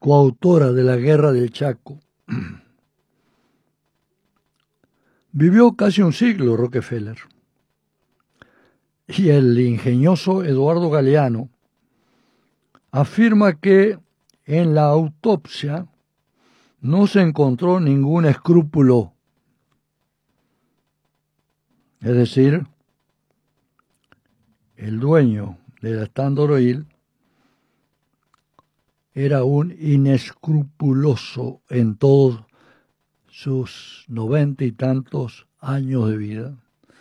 coautora de la Guerra del Chaco. Vivió casi un siglo Rockefeller. Y el ingenioso Eduardo Galeano afirma que en la autopsia no se encontró ningún escrúpulo. Es decir, el dueño de la Standard Oil era un inescrupuloso en todos sus 90 y tantos años de vida.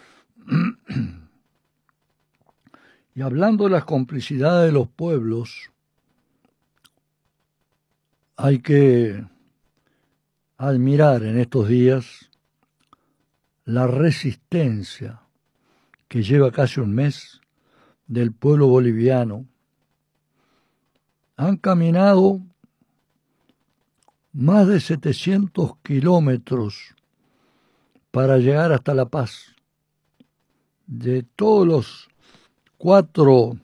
Y hablando de las complicidades de los pueblos, hay que admirar en estos días la resistencia que lleva casi un mes del pueblo boliviano. Han caminado más de 700 kilómetros para llegar hasta La Paz. De todos los 4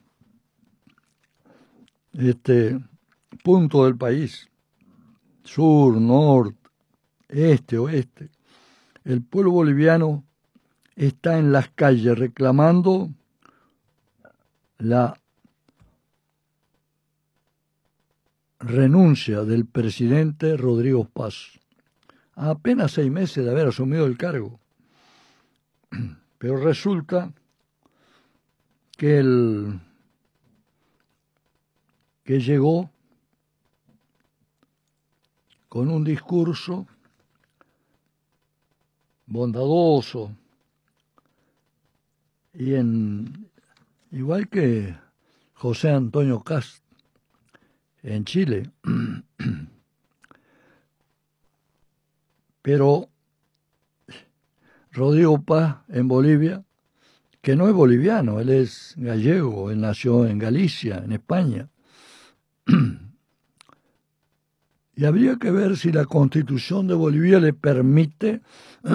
puntos del país, sur, norte, este, oeste, el pueblo boliviano está en las calles reclamando la renuncia del presidente Rodrigo Paz, a apenas 6 meses de haber asumido el cargo. Pero resulta que llegó con un discurso bondadoso y igual que José Antonio Kast en Chile, pero Rodrigo Paz en Bolivia, que no es boliviano, él es gallego, él nació en Galicia, en España. Y habría que ver si la Constitución de Bolivia le permite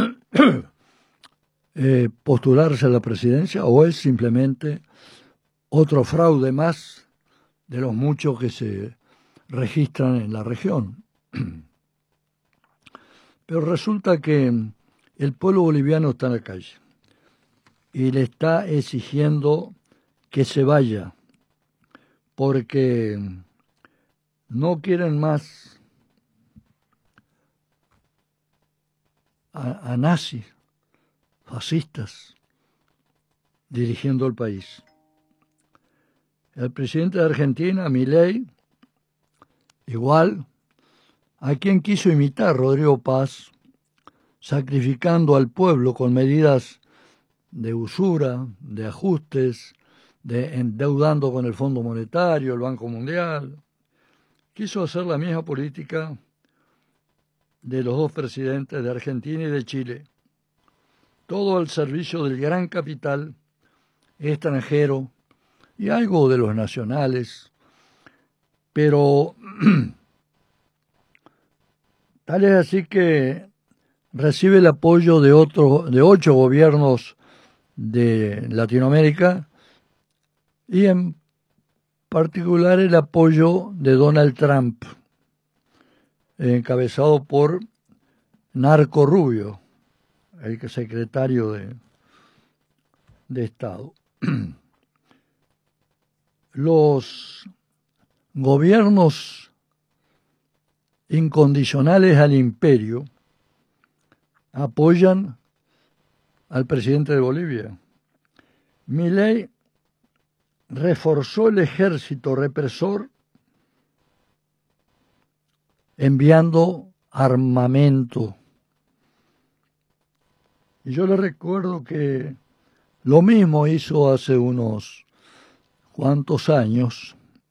postularse a la presidencia o es simplemente otro fraude más de los muchos que se registran en la región. Pero resulta que el pueblo boliviano está en la calle y le está exigiendo que se vaya porque no quieren más a nazis, fascistas, dirigiendo el país. El presidente de Argentina, Milei, igual, a quien quiso imitar Rodrigo Paz, sacrificando al pueblo con medidas de usura, de ajustes, de endeudando con el Fondo Monetario, el Banco Mundial. Quiso hacer la misma política de los 2 presidentes de Argentina y de Chile. Todo al servicio del gran capital extranjero y algo de los nacionales, pero tal es así que recibe el apoyo de 8 gobiernos de Latinoamérica y en particular el apoyo de Donald Trump, encabezado por Narco Rubio, el secretario de Estado. Los gobiernos incondicionales al imperio apoyan al presidente de Bolivia. Milei reforzó el ejército represor enviando armamento. Y yo le recuerdo que lo mismo hizo hace unos cuantos años,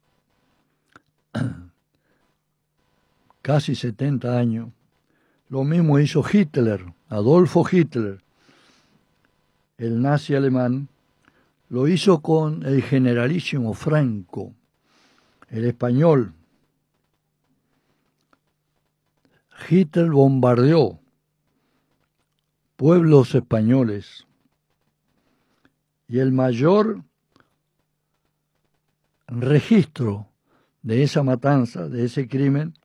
casi 70 años, lo mismo hizo Hitler, Adolfo Hitler, el nazi alemán, lo hizo con el generalísimo Franco, el español. Hitler bombardeó pueblos españoles y el mayor registro de esa matanza, de ese crimen,